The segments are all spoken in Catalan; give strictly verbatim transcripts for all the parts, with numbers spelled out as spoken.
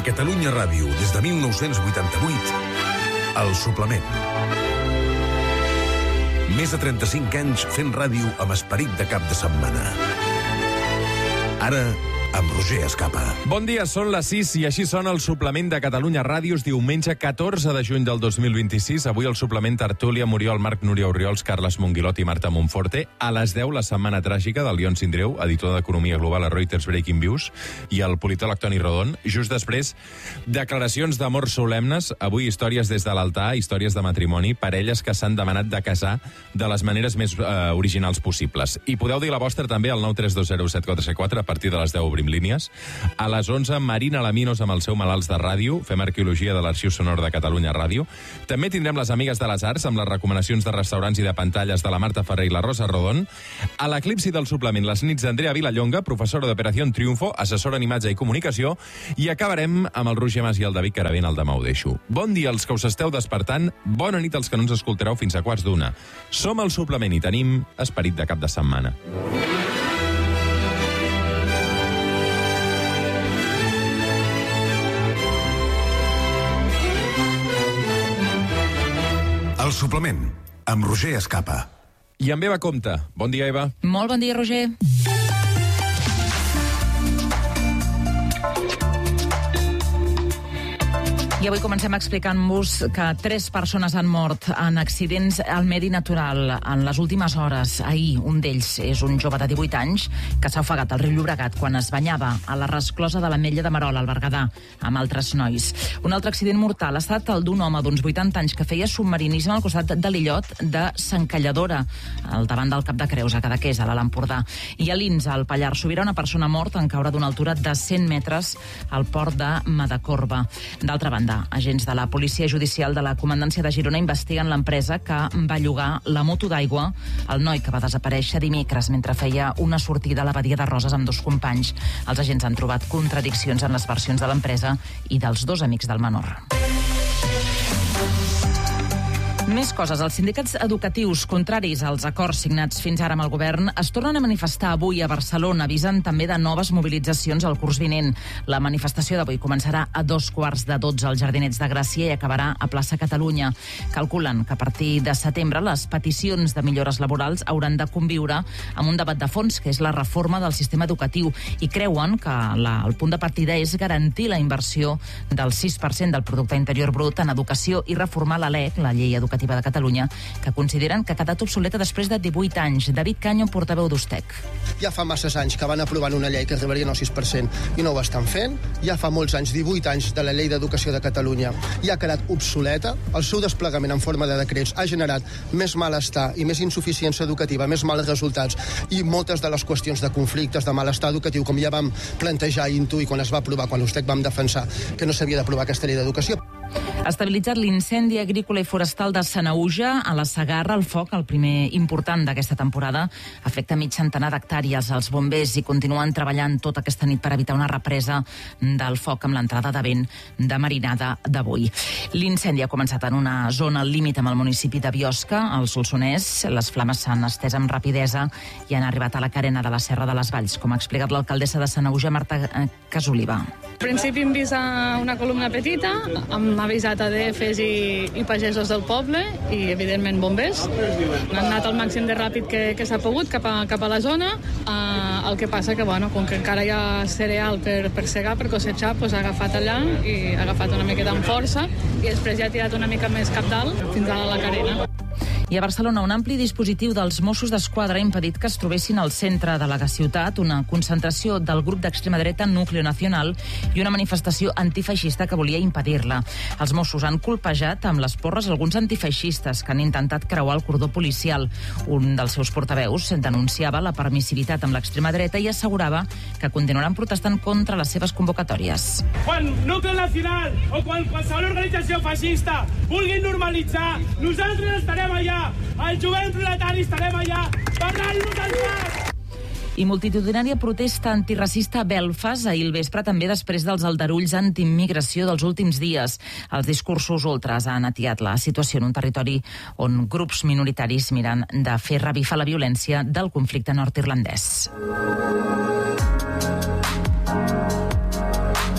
A Catalunya Ràdio, des de mil nou-cents vuitanta-vuit, El Suplement. Més de trenta-cinc anys fent ràdio amb esperit de cap de setmana. Ara, amb Roger Escapa. Bon dia, són les sis i així sona el suplement de Catalunya Ràdio. És diumenge catorze de juny del dos mil vint-i-sis. Avui el suplement tertúlia Muriol Marc, Núria Orriols, Carles Monguilot i Marta Monforte. A les deu, la setmana tràgica del Lion Sindreu, editor d'Economia Global a Reuters Breaking Views, i el politòleg Toni Rodon. Just després, declaracions d'amor solemnes. Avui històries des de l'altar, històries de matrimoni, parelles que s'han demanat de casar de les maneres més eh, originals possibles. I podeu dir la vostra també al nou tres dos zero set quatre set quatre a partir de les deu obrim línies. A les onze, Marina Laminos amb el seu Malalts de Ràdio. Fem arqueologia de l'Arxiu Sonor de Catalunya Ràdio. També tindrem les Amigues de les Arts amb les recomanacions de restaurants i de pantalles de la Marta Ferrer i la Rosa Rodon. A l'Eclipsi del suplement, les nits d'Andrea Vilallonga, professora d'Operació Triunfo, assessora en imatge i comunicació. I acabarem amb el Roger Mas i el David Caravent, el demà ho deixo. Bon dia als que us esteu despertant. Bona nit als que no ens escoltareu fins a quarts d'una. Som el suplement i tenim esperit de cap de setmana. El Suplement, amb Roger Escapa. I amb Eva Compte. Bon dia, Eva. Molt bon dia, Roger. I avui comencem explicant-vos que tres persones han mort en accidents al medi natural en les últimes hores. Ahir, un d'ells és un jove de divuit anys que s'ha ofegat al riu Llobregat quan es banyava a la resclosa de l'Ametlla de Marol, al Berguedà, amb altres nois. Un altre accident mortal ha estat el d'un home d'uns vuitanta anys que feia submarinisme al costat de l'illot de Sant Calladora, al davant del Cap de Creus, a Cadaqués, a l'Alt Empordà. I a l'Ins, al Pallars Sobirà, una persona morta en caure d'una altura de cent metres al port de Madacorba. D'altra banda, agents de la Policia Judicial de la Comandància de Girona investiguen l'empresa que va llogar la moto d'aigua al noi que va desaparèixer dimecres mentre feia una sortida a la badia de Roses amb dos companys. Els agents han trobat contradiccions en les versions de l'empresa i dels dos amics del menor. Més coses. Els sindicats educatius contraris als acords signats fins ara amb el govern es tornen a manifestar avui a Barcelona. Avisen també de noves mobilitzacions al curs vinent. La manifestació d'avui començarà a dos quarts de dotze als Jardinets de Gràcia i acabarà a plaça Catalunya. Calculen que a partir de setembre les peticions de millores laborals hauran de conviure amb un debat de fons, que és la reforma del sistema educatiu, i creuen que la, el punt de partida és garantir la inversió del sis per cent del producte interior brut en educació i reformar la L E C, la Llei Educativa de Catalunya, que consideren que ha quedat obsoleta després de divuit anys. David Canyo, portaveu d'Ustec. Ja fa masses anys que van aprovant una llei que arribarien al sis per cent i no ho estan fent. Ja fa molts anys, divuit anys, de la Llei d'Educació de Catalunya ja ha quedat obsoleta. El seu desplegament en forma de decrets ha generat més malestar i més insuficiència educativa, més mals resultats i moltes de les qüestions de conflictes, de malestar educatiu, com ja vam plantejar i intuir quan es va aprovar, quan l'Ustec vam defensar que no s'havia d'aprovar aquesta llei d'educació. Ha estabilitzat l'incendi agrícola i forestal de Sanaüja a la Segarra. El foc, el primer important d'aquesta temporada, afecta mig centenar d'hectàrees. Els bombers hi continuen treballant tota aquesta nit per evitar una represa del foc amb l'entrada de vent de marinada d'avui. L'incendi ha començat en una zona al límit amb el municipi de Biosca, al Solsonès. Les flames s'han estès amb rapidesa i han arribat a la carena de la Serra de les Valls, com ha explicat l'alcaldessa de Sanaüja, Marta Casoliva. Al principi hem vist una columna petita, hem avisat A D Fs i, i pagesos del poble i, evidentment, bombers. Han anat al màxim de ràpid que, que s'ha pogut cap a, cap a la zona. Uh, el que passa que, bueno, com que encara hi ha cereal per, per segar, per cosetxar, pues, ha agafat allà i ha agafat una miqueta amb força i després ja ha tirat una mica més cap dalt fins a la carena. I a Barcelona, un ampli dispositiu dels Mossos d'Esquadra ha impedit que es trobessin al centre de la ciutat una concentració del grup d'extrema dreta Núcleo Nacional i una manifestació antifeixista que volia impedir-la. Els Mossos han colpejat amb les porres alguns antifeixistes que han intentat creuar el cordó policial. Un dels seus portaveus denunciava la permissivitat amb l'extrema dreta i assegurava que continuaran protestant contra les seves convocatòries. Quan Núcleo Nacional o quan qualsevol organització feixista vulguin normalitzar, nosaltres estarem allà. El jovent proletari estarem allà parlant-nos al cap. I multitudinària protesta antiracista a Belfast ahir al vespre, també després dels aldarulls antiimmigració dels últims dies. Els discursos ultras han atiat la situació en un territori on grups minoritaris miren de fer revifar la violència del conflicte nord-irlandès.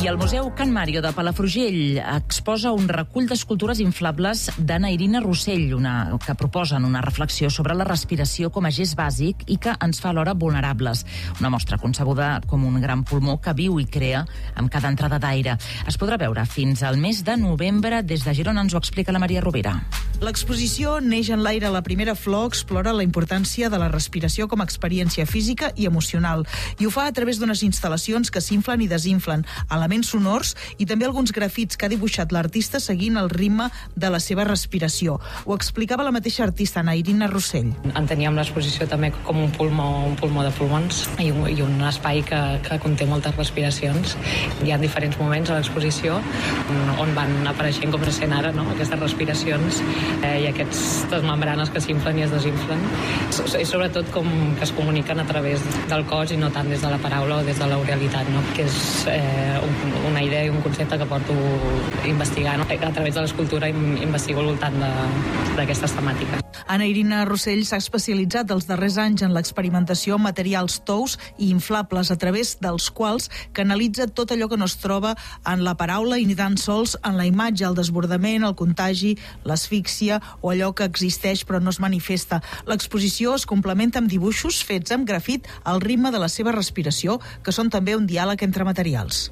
I el Museu Can Mario de Palafrugell exposa un recull d'escultures inflables d'Anna Irina Rossell, una, que proposen una reflexió sobre la respiració com a gest bàsic i que ens fa alhora vulnerables. Una mostra concebuda com un gran pulmó que viu i crea amb cada entrada d'aire. Es podrà veure fins al mes de novembre. Des de Girona ens ho explica la Maria Rovira. L'exposició Neix en l'aire la primera flor explora la importància de la respiració com a experiència física i emocional, i ho fa a través d'unes instal·lacions que s'inflen i desinflen, elements sonors i també alguns grafits que ha dibuixat l'artista seguint el ritme de la seva respiració. Ho explicava la mateixa artista, Anna Irina Rossell. Enteníem l'exposició també com un pulmó, un pulmó de pulmons i un, i un espai que, que conté moltes respiracions. Hi ha diferents moments a l'exposició on van apareixent, com se sent ara, no? Aquestes respiracions eh, i aquestes membranes que s'inflen i es desinflen. I sobretot com que es comuniquen a través del cos i no tant des de la paraula o des de l'oralitat, no? Que és eh, un, una idea i un concepte que porto investigant. A través de l'escultura investigo al voltant d'aquestes temàtiques. Anna Irina Rossell s'ha especialitzat els darrers anys en l'experimentació amb materials tous i inflables a través dels quals canalitza tot allò que no es troba en la paraula i ni tan sols en la imatge, el desbordament, el contagi, l'asfíxia o allò que existeix però no es manifesta. L'exposició es complementa amb dibuixos fets amb grafit al ritme de la seva respiració, que són també un diàleg entre materials.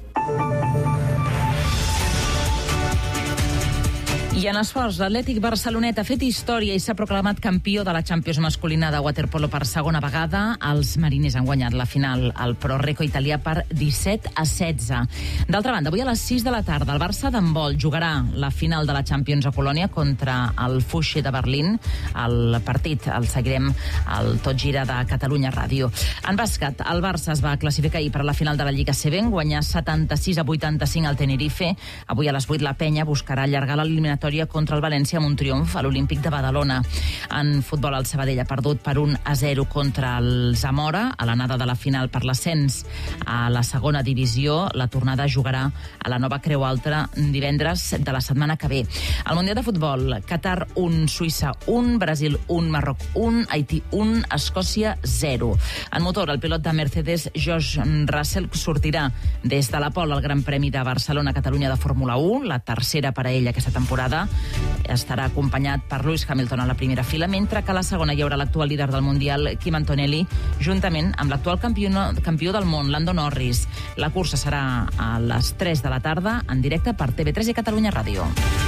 I en esports, l'Atlètic Barcelonet ha fet història i s'ha proclamat campió de la Champions masculina de waterpolo per segona vegada. Els mariners han guanyat la final al Pro Reco italià per disset a setze. D'altra banda, avui a les sis de la tarda el Barça d'handbol jugarà la final de la Champions a Colònia contra el Fushi de Berlín. El partit el seguirem al Tot Gira de Catalunya Ràdio. En bàsquet, el Barça es va classificar ahir per a la final de la Lliga C B, en guanyar setanta-sis a vuitanta-cinc al Tenerife. Avui a les vuit la Penya buscarà allargar l'eliminatòria contra el València amb un triomf a l'Olímpic de Badalona. En futbol, el Sabadell ha perdut per un a zero contra el Zamora a l'anada de la final per l'ascens a la segona divisió. La tornada jugarà a la nova Creu Alta divendres de la setmana que ve. Al Mundial de Futbol, Qatar un, Suïssa un, Brasil un, Marroc un, Haití un, Escòcia zero. En motor, el pilot de Mercedes, George Russell, sortirà des de la pol al Gran Premi de Barcelona-Catalunya de Fórmula u, la tercera per a ell aquesta temporada. Estarà acompanyat per Lewis Hamilton a la primera fila, mentre que a la segona hi haurà l'actual líder del Mundial, Kim Antonelli, juntament amb l'actual campió, campió del món, Lando Norris. La cursa serà a les tres de la tarda, en directe per T V tres i Catalunya Ràdio.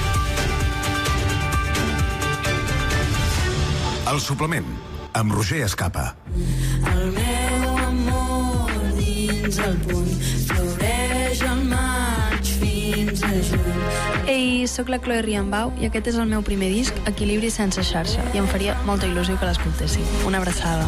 El suplement, amb Roger Escapa. El meu amor dins el puny, floreix el maig fins a juny. Ei, sóc la Chloe Riambau i aquest és el meu primer disc, Equilibri sense xarxa, i em faria molta il·lusió que l'escoltessin. Una abraçada.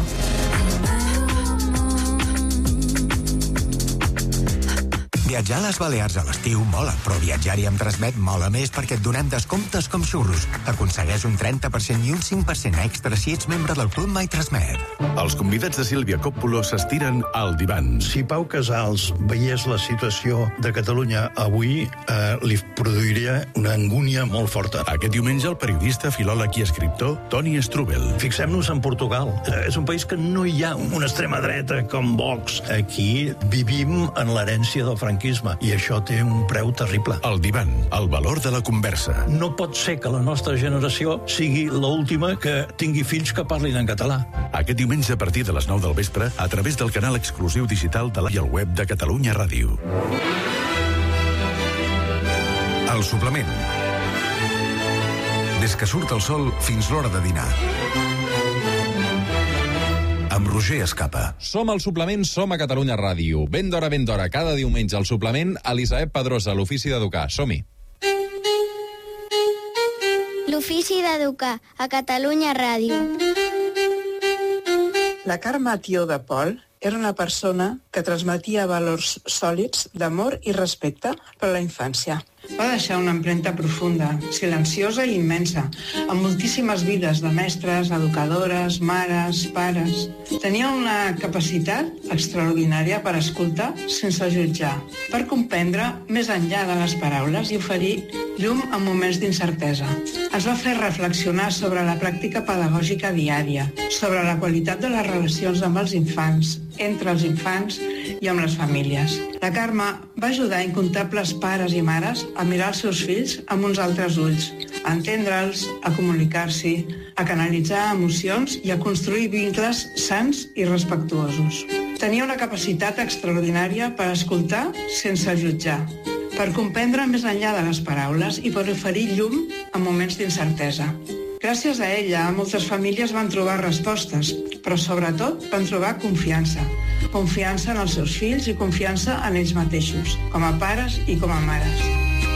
Viatjar a les Balears a l'estiu mola, però viatjar-hi amb Transmet mola més perquè et donem descomptes com xurros. Aconsegueix un trenta per cent i un cinc per cent extra si ets membre del Club My Transmet. Els convidats de Sílvia Coppola s'estiren al divan. Si Pau Casals veiés la situació de Catalunya avui, eh, li produiria una angúnia molt forta. Aquest diumenge el periodista, filòleg i escriptor Toni Strubel. Fixem-nos en Portugal. Eh, és un país que no hi ha una extrema dreta com Vox. Aquí vivim en l'herència del franquisme i això té un preu terrible. El divan, el valor de la conversa. No pot ser que la nostra generació sigui l'última que tingui fills que parlin en català. Aquest diumenge a partir de les nou del vespre a través del canal exclusiu digital de la i el web de Catalunya Ràdio. El suplement. Des que surt el sol fins l'hora de dinar. Amb Roger Escapa. Som al suplement, som a Catalunya Ràdio. Ben d'hora, ben d'hora. Cada diumenge al suplement, Elisabet Pedrosa, l'ofici d'educar. Som-hi. L'ofici d'educar a Catalunya Ràdio. La Carme Tió de Pol era una persona que transmetia valors sòlids d'amor i respecte per a la infància. Va deixar una empremta profunda, silenciosa i immensa, amb moltíssimes vides de mestres, educadores, mares, pares. Tenia una capacitat extraordinària per escoltar sense jutjar, per comprendre més enllà de les paraules i oferir llum en moments d'incertesa. ens va fer reflexionar sobre la pràctica pedagògica diària, sobre la qualitat de les relacions amb els infants, entre els infants i amb les famílies. La Carme va ajudar incomptables pares i mares a mirar els seus fills amb uns altres ulls, a entendre'ls, a comunicar-s'hi, a canalitzar emocions i a construir vincles sans i respectuosos. Tenia una capacitat extraordinària per escoltar sense jutjar, per comprendre més enllà de les paraules i per oferir llum en moments d'incertesa. Gràcies a ella, moltes famílies van trobar respostes, però sobretot van trobar confiança. Confiança en els seus fills i confiança en ells mateixos, com a pares i com a mares.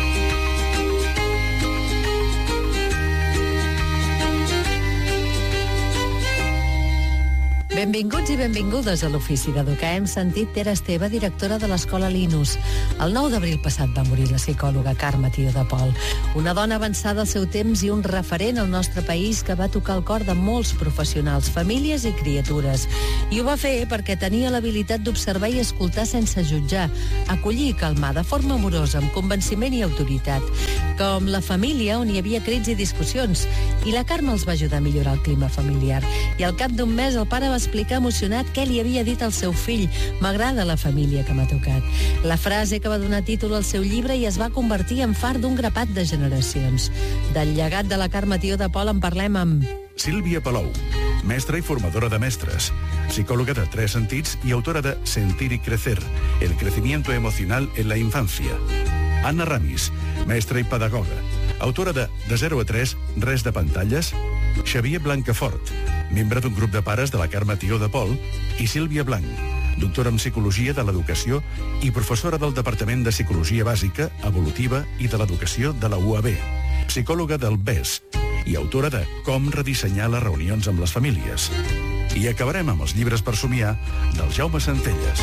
Benvinguts i benvingudes a l'Ofici d'Educar. Hem sentit Tere Esteve, directora de l'Escola Linus. El nou d'abril passat va morir la psicòloga Carme Tió de Pol, una dona avançada al seu temps i un referent al nostre país que va tocar el cor de molts professionals, famílies i criatures. I ho va fer perquè tenia l'habilitat d'observar i escoltar sense jutjar, acollir i calmar de forma amorosa, amb convenciment i autoritat. Com la família, on hi havia crits i discussions. I la Carme els va ajudar a millorar el clima familiar. I al cap d'un mes el pare va explicar emocionat què li havia dit al seu fill. M'agrada la família que m'ha tocat. La frase que va donar títol al seu llibre i es va convertir en far d'un grapat de generacions. Del llegat de la Carme Tió de Pol en parlem amb... Sílvia Palou, mestra i formadora de mestres, psicòloga de Tres Sentits i autora de Sentir y Crecer, el crecimiento emocional en la infancia. Anna Ramis, mestra i pedagoga, autora de De zero a tres, res de pantalles. Xavier Blancafort, membre d'un grup de pares de la Carme Tió de Pol, i Sílvia Blanc, doctora en Psicologia de l'Educació i professora del Departament de Psicologia Bàsica, Evolutiva i de l'Educació de la U A B, psicòloga del B E S i autora de Com redissenyar les reunions amb les famílies. I acabarem amb els llibres per somiar del Jaume Centelles.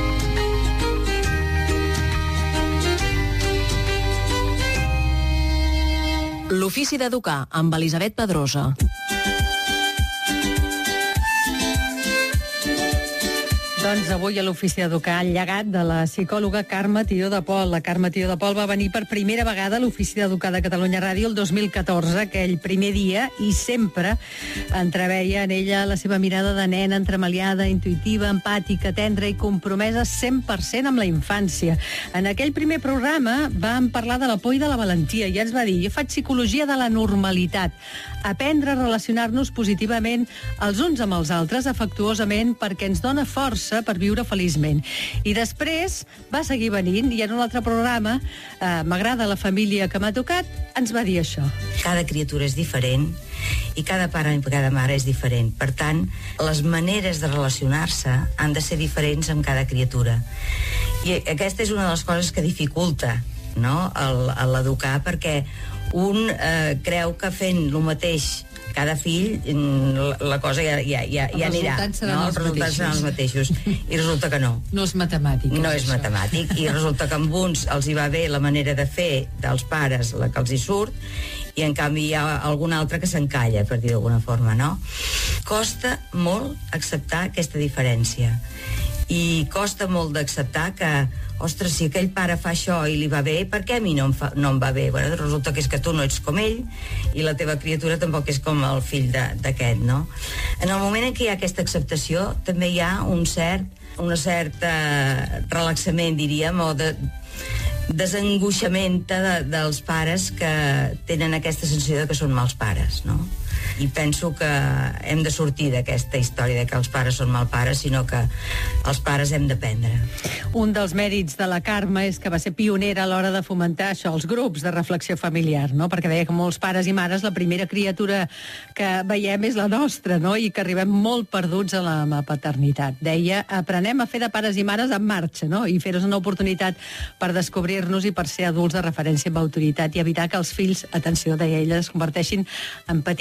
L'Ofici d'Educar, amb Elisabet Pedrosa. Doncs avui a l'Ofici d'Educar, el llegat de la psicòloga Carme Tió de Pol. La Carme Tió de Pol va venir per primera vegada a l'Ofici d'Educar de Catalunya Ràdio el dos mil catorze, aquell primer dia, i sempre entreveia en ella la seva mirada de nena entremaliada, intuïtiva, empàtica, tendra i compromesa cent per cent amb la infància. En aquell primer programa vam parlar de la por i de la valentia, i ens va dir: jo faig psicologia de la normalitat, aprendre a relacionar-nos positivament els uns amb els altres, afectuosament, perquè ens dona força per viure feliçment. I després va seguir venint i en un altre programa, eh, M'agrada la família que m'ha tocat, ens va dir això. Cada criatura és diferent i cada pare i cada mare és diferent. Per tant, les maneres de relacionar-se han de ser diferents amb cada criatura. I aquesta és una de les coses que dificulta, no?, l'educar, perquè un eh, creu que fent el mateix cada fill, la cosa ja, ja, ja, ja anirà. Els resultats seran, no? els, els resultats seran els mateixos. I resulta que no. No és matemàtic. No és, és matemàtic. I resulta que amb uns els hi va bé la manera de fer dels pares, la que els hi surt, i en canvi hi ha algun altre que s'encalla, per dir d'alguna forma, no? Costa molt acceptar aquesta diferència. I costa molt d'acceptar que, ostres, si aquell pare fa això i li va bé, per què a mi no em, fa, no em va bé? Bueno, resulta que és que tu no ets com ell i la teva criatura tampoc és com el fill d'aquest, no? En el moment en què hi ha aquesta acceptació, també hi ha un cert, una certa relaxament, diríem, o de desangoixament de, dels pares que tenen aquesta sensació de que són mals pares, no? I penso que hem de sortir d'aquesta història de que els pares són mal pares, sinó que els pares hem d'aprendre. Un dels mèrits de la Carme és que va ser pionera a l'hora de fomentar això, els grups de reflexió familiar, no? Perquè deia que molts pares i mares la primera criatura que veiem és la nostra, no? I que arribem molt perduts a la, a la paternitat. Deia, aprenem a fer de pares i mares en marxa, no? I fer-nos una oportunitat per descobrir-nos i per ser adults de referència amb autoritat i evitar que els fills, atenció, deia ella, es converteixin en petits tirats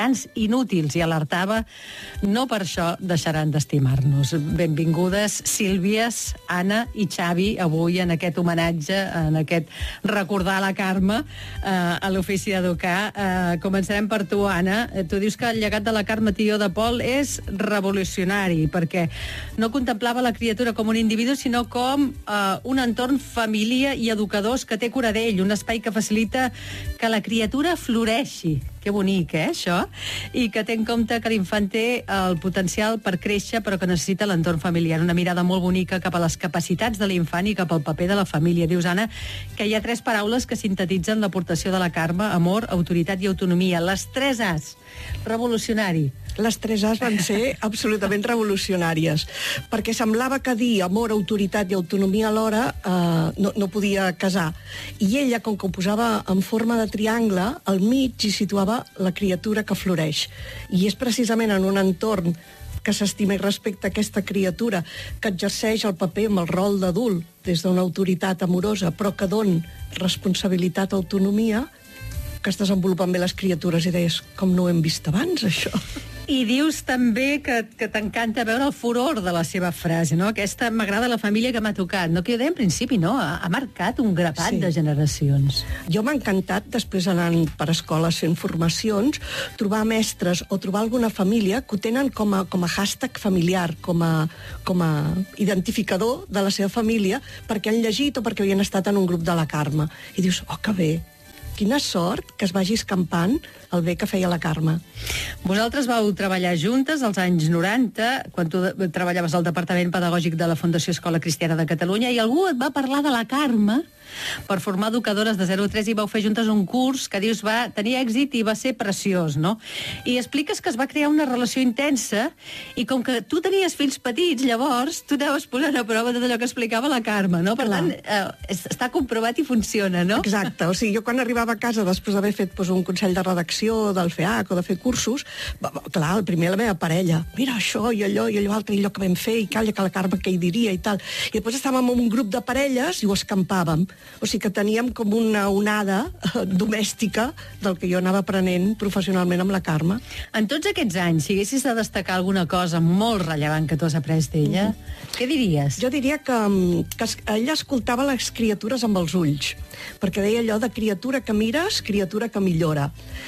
gegants inútils, i alertava: no per això deixaran d'estimar-nos. Benvingudes Sílvies, Anna i Xavi, avui en aquest homenatge, en aquest recordar la Carme eh, a l'Ofici d'Educar. Eh, començarem per tu, Anna. Tu dius que el llegat de la Carme Tió de Pol és revolucionari, perquè no contemplava la criatura com un individu, sinó com eh, un entorn, família i educadors que té cura d'ell, un espai que facilita que la criatura floreixi. Que bonic, eh, això? I que té en compte que l'infant té el potencial per créixer, però que necessita l'entorn familiar. Una mirada molt bonica cap a les capacitats de l'infant i cap al paper de la família. Dius, Anna, que hi ha tres paraules que sintetitzen l'aportació de la Carme: amor, autoritat i autonomia. Les tres As. Revolucionari. Les tres As van ser absolutament revolucionàries, perquè semblava que dir amor, autoritat i autonomia alhora eh, no, no podia casar. I ella, com que ho posava en forma de triangle, al mig hi situava la criatura que floreix. I és precisament en un entorn que s'estima i respecta aquesta criatura, que exerceix el paper amb el rol d'adult des d'una autoritat amorosa, però que don responsabilitat, autonomia, que es desenvolupen bé les criatures. I deies, com no ho hem vist abans, això? I dius també que, que t'encanta veure el furor de la seva frase, no? Aquesta m'agrada la família que m'ha tocat, no? Que jo deia en principi, no? Ha, ha marcat un grapat sí. de generacions. Jo m'ha encantat, després anant per escoles fent formacions, trobar mestres o trobar alguna família que ho tenen com a, com a hashtag familiar, com a, com a identificador de la seva família, perquè han llegit o perquè havien estat en un grup de la Carme. I dius, oh, que bé, quina sort que es vagi escampant el bé que feia la Carme. Vosaltres vau treballar juntes als anys noranta, quan tu treballaves al Departament Pedagògic de la Fundació Escola Cristiana de Catalunya, i algú et va parlar de la Carme per formar educadores de zero a tres, i vau fer juntes un curs que dius va tenir èxit i va ser preciós, no? I expliques que es va crear una relació intensa, i com que tu tenies fills petits, llavors tu anaves posant a prova tot allò que explicava la Carme, no? Per tant, eh, està comprovat i funciona, no? Exacte, o sigui, jo quan arribava a casa després d'haver fet pues, un consell de redacció del F E A C o de fer cursos, va, va, clar, el primer la meva parella, mira això i allò i allò altre i allò que vam fer i calla que la Carme què hi diria i tal. I després estàvem en un grup de parelles i ho escampàvem. O sigui que teníem com una onada eh, domèstica del que jo anava aprenent professionalment amb la Carme. En tots aquests anys, si haguessis de destacar alguna cosa molt rellevant que tu has après d'ella, mm-hmm. què diries? Jo diria que, que ella escoltava les criatures amb els ulls, perquè deia allò de criatura que mires, criatura que millora.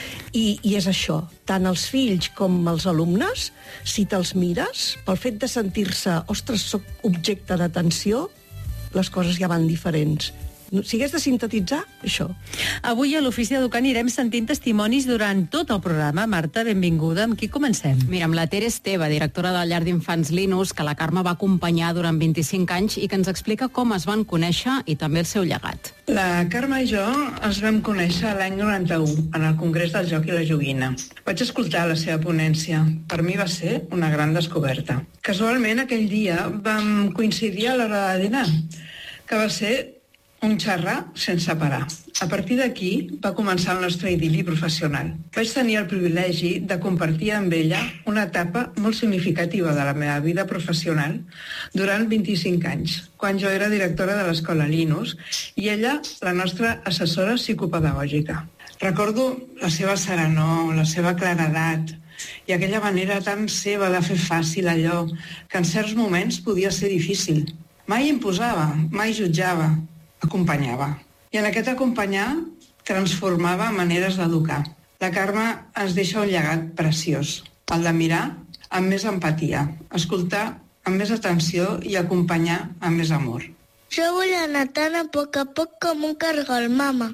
I, i és això, tant els fills com els alumnes, si te'ls mires, pel fet de sentir-se, ostres, soc objecte d'atenció, les coses ja van diferents. Si hagués de sintetitzar, això. Avui a l'Ofici d'Educar anirem sentint testimonis durant tot el programa. Marta, benvinguda. Amb qui comencem? Mira, amb la Tere Esteve, directora de la llar d'infants Linus, que la Carme va acompanyar durant vint-i-cinc anys i que ens explica com es van conèixer i també el seu llegat. La Carme i jo ens vam conèixer l'any noranta-u, en el Congrés del Joc i la Joguina. Vaig escoltar la seva ponència. Per mi va ser una gran descoberta. Casualment, aquell dia vam coincidir a l'hora de dinar, que va ser un xerrar sense parar. A partir d'aquí va començar el nostre idil·li professional. Vaig tenir el privilegi de compartir amb ella una etapa molt significativa de la meva vida professional durant vint-i-cinc anys, quan jo era directora de l'Escola Linus i ella la nostra assessora psicopedagògica. Recordo la seva serenor, la seva claredat i aquella manera tan seva de fer fàcil allò que en certs moments podia ser difícil. Mai imposava, mai jutjava, acompanyava. I en aquest acompanyar transformava maneres d'educar. La Carme ens deixa un llegat preciós, el de mirar amb més empatia, escoltar amb més atenció i acompanyar amb més amor. Jo vull anar tan a poc a poc com un cargol, mama.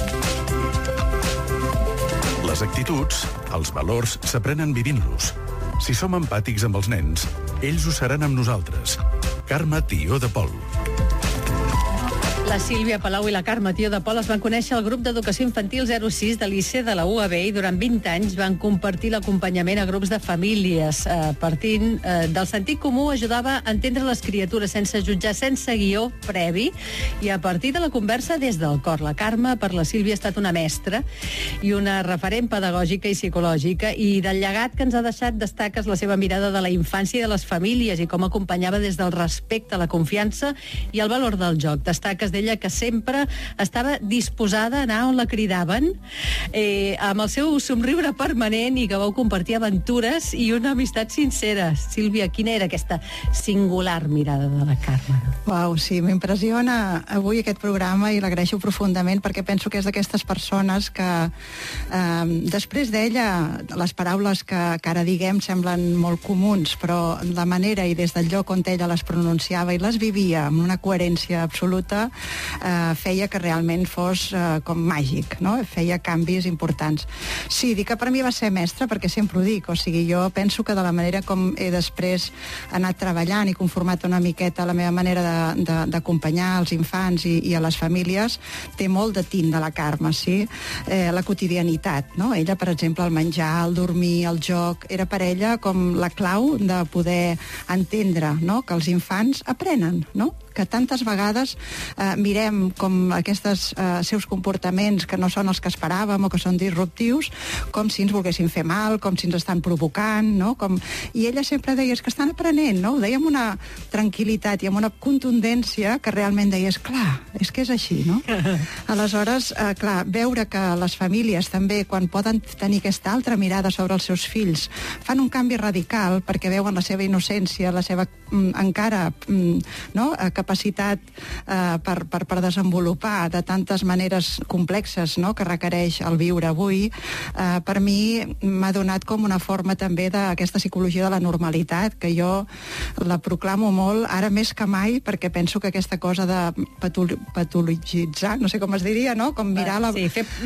Les actituds, els valors, s'aprenen vivint-los. Si som empàtics amb els nens, ells ho seran amb nosaltres. Carme Tió de Pol. La Sílvia Palau i la Carme Tió de Pol es van conèixer al grup d'educació infantil zero sis de l'I C E de la U A B i durant vint anys van compartir l'acompanyament a grups de famílies. Eh, partint eh, del sentit comú ajudava a entendre les criatures sense jutjar, sense guió previ, i a partir de la conversa des del cor. La Carme, per la Sílvia, ha estat una mestra i una referent pedagògica i psicològica, i del llegat que ens ha deixat destaques la seva mirada de la infància i de les famílies i com acompanyava des del respecte, la confiança i el valor del joc. Destaques Deia que sempre estava disposada a anar on la cridaven, eh, amb el seu somriure permanent, i que vau compartir aventures i una amistat sincera. Sílvia, quina era aquesta singular mirada de la Carme? Uau, sí, m'impressiona avui aquest programa i l'agraeixo profundament perquè penso que és d'aquestes persones que eh, després d'ella les paraules que, que ara diguem semblen molt comuns, però la manera i des del lloc on ella les pronunciava i les vivia amb una coherència absoluta eh, feia que realment fos eh, com màgic, no? Feia canvis importants. Sí, dic que per mi va ser mestra perquè sempre ho dic, o sigui, jo penso que de la manera com he després anat treballant i conformat una miqueta la meva manera d'acompanyar els infants i, i a les famílies té molt de tint de la Carme, sí? Eh, la quotidianitat, no? Ella, per exemple, el menjar, el dormir, el joc, era per ella com la clau de poder entendre, no?, que els infants aprenen, no?, que tantes vegades eh, mirem com aquests eh, seus comportaments que no són els que esperàvem o que són disruptius, com si ens volguessin fer mal, com si ens estan provocant, no? Com... I ella sempre deia, és que estan aprenent, no? Ho deia amb una tranquil·litat i amb una contundència que realment deies, clar, és que és així, no? Aleshores, eh, clar, veure que les famílies també, quan poden tenir aquesta altra mirada sobre els seus fills, fan un canvi radical perquè veuen la seva innocència, la seva mm, encara mm, no? capacitat eh, per, per, per desenvolupar de tantes maneres complexes, no?, que requereix el viure avui, eh, per mi m'ha donat com una forma també d'aquesta psicologia de la normalitat, que jo la proclamo molt, ara més que mai, perquè penso que aquesta cosa de patol patologitzar, no sé com es diria, no?, com mirar la... Sí, fer